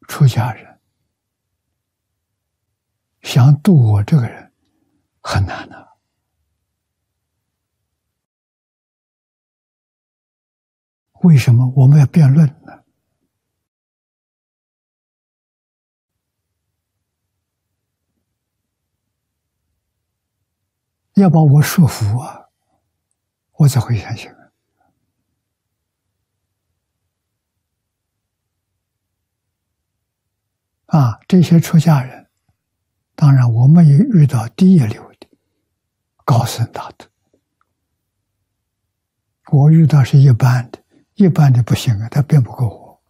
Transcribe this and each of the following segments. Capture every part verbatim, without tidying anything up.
出家人想度我这个人很难的、啊。为什么我们要辩论呢？要把我说服啊，我才会相信。啊，这些出家人，当然我们也遇到第一流的高僧大德，我遇到是一般的，一般的不行啊，他辩不过我。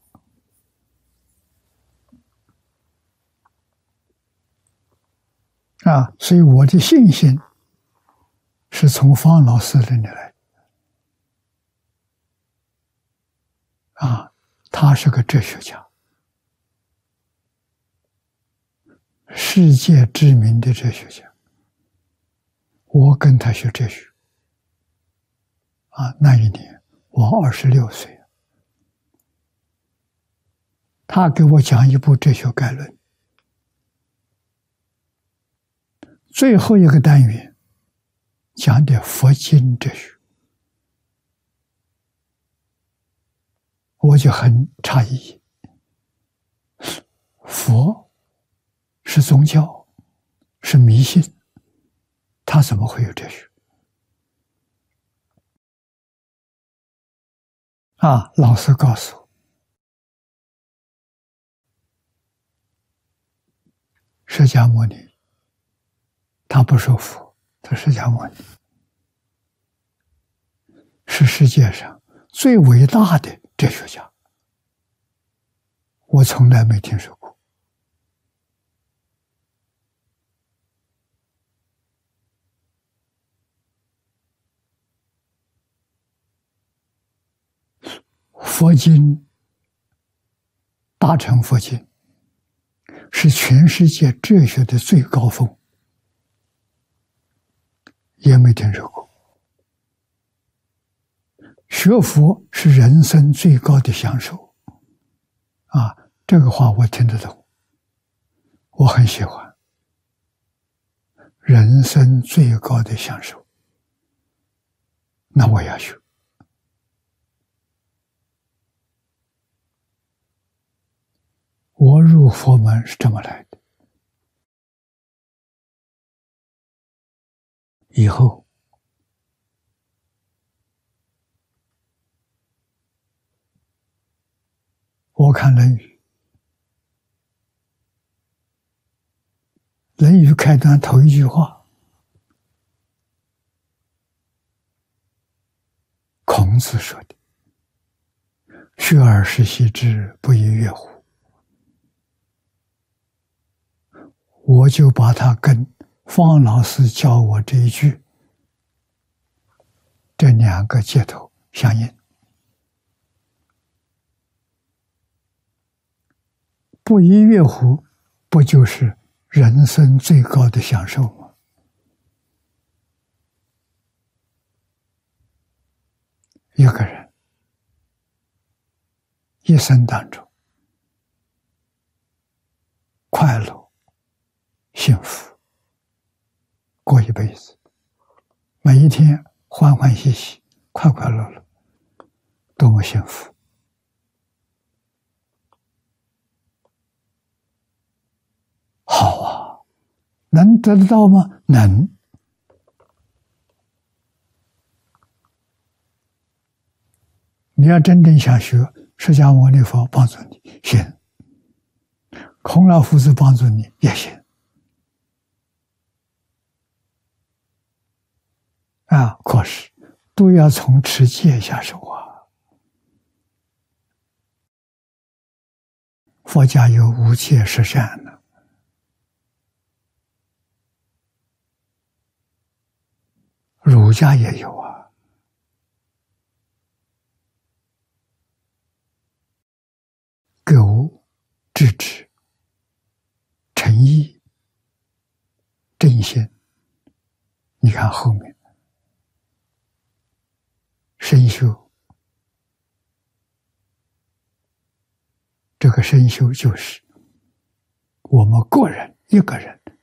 啊，所以我的信心是从方老师那里来。啊，他是个哲学家，世界知名的哲学家。我跟他学哲学，啊，那一年我二十六岁，他给我讲一部哲学概论，最后一个单元讲的佛经哲学，我就很诧异，佛是宗教，是迷信，他怎么会有哲学？啊，老师告诉我，释迦牟尼他不说佛，他释迦牟尼是世界上最伟大的哲学家，我从来没听说过。佛经，大乘佛经是全世界哲学的最高峰，也没听说过。学佛是人生最高的享受，啊，这个话我听得懂，我很喜欢。人生最高的享受，那我要学。我入佛门是这么来的。以后我看《论语》，《论语》开端头一句话，孔子说的：“学而时习之，不亦说乎？”我就把它跟方老师教我这一句，这两个接头相应。不亦说乎，不就是人生最高的享受吗？一个人一生当中快乐幸福过一辈子，每一天欢欢喜喜快快乐乐，多么幸福。好啊，能得得到吗？能。你要真正想学，释迦牟尼佛帮助你行，孔老夫子帮助你也行。啊，可是都要从持戒下手啊。佛家有无戒十善呢，儒家也有啊。苟知止、诚意、正心，你看后面身修，这个身修就是我们个人一个人